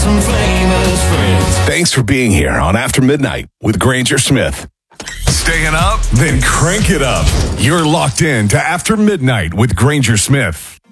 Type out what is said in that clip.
some famous friends. Thanks for being here on After Midnight with Granger Smith. Staying up? Then crank it up. You're locked in to After Midnight with Granger Smith.